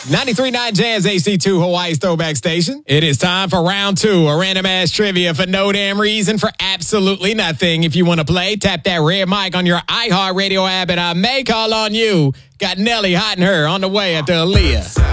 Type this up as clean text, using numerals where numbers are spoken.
93.9 Jazz AC2 Hawaii's Throwback Station. It is time for round two, a random ass trivia for no damn reason for absolutely nothing. If you want to play, tap that red mic on your iHeartRadio app and I may call on you. Got Nelly hot and her on the way at the Aaliyah.